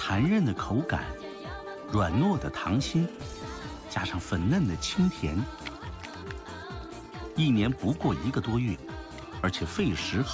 弹韧的口感，软糯的糖心，加上粉嫩的清甜，1年不过1个多月，而且费时